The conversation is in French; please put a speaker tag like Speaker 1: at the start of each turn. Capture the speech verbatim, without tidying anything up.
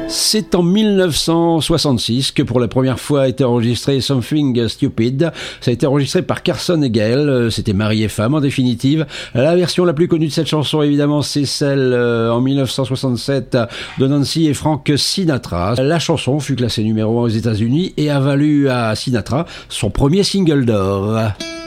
Speaker 1: C'est en mille neuf cent soixante-six que pour la première fois a été enregistré Something Stupid. Ça a été enregistré par Carson et Gail. C'était mari et femme en définitive. La version la plus connue de cette chanson, évidemment, c'est celle euh, en mille neuf cent soixante-sept de Nancy et Frank Sinatra. La chanson fut classée numéro un aux États-Unis et a valu à Sinatra son premier single d'or.